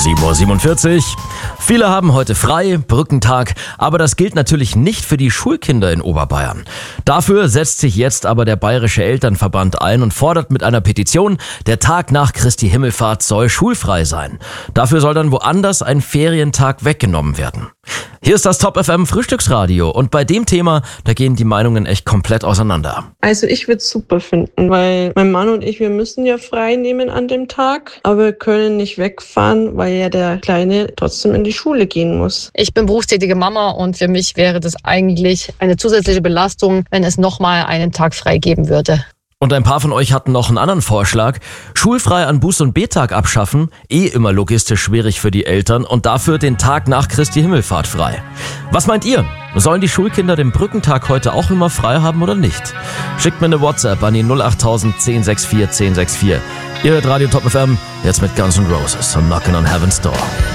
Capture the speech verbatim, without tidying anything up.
sieben Uhr siebenundvierzig. Viele haben heute frei, Brückentag, aber das gilt natürlich nicht für die Schulkinder in Oberbayern. Dafür setzt sich jetzt aber der Bayerische Elternverband ein und fordert mit einer Petition, der Tag nach Christi Himmelfahrt soll schulfrei sein. Dafür soll dann woanders ein Ferientag weggenommen werden. Hier ist das Top F M Frühstücksradio und bei dem Thema, da gehen die Meinungen echt komplett auseinander. Also ich würde es super finden, weil mein Mann und ich, wir müssen ja frei nehmen an dem Tag, aber wir können nicht wegfahren, weil ja der Kleine trotzdem in die Schule gehen muss. Ich bin berufstätige Mama und für mich wäre das eigentlich eine zusätzliche Belastung, wenn es nochmal einen Tag frei geben würde. Und ein paar von euch hatten noch einen anderen Vorschlag. Schulfrei an Buß- und B-Tag abschaffen, eh immer logistisch schwierig für die Eltern und dafür den Tag nach Christi Himmelfahrt frei. Was meint ihr? Sollen die Schulkinder den Brückentag heute auch immer frei haben oder nicht? Schickt mir eine WhatsApp an die null acht tausend zehn sechs vier zehn sechs vier. Ihr hört Radio Top F M, jetzt mit Guns N' Roses und Knockin' on Heaven's Door.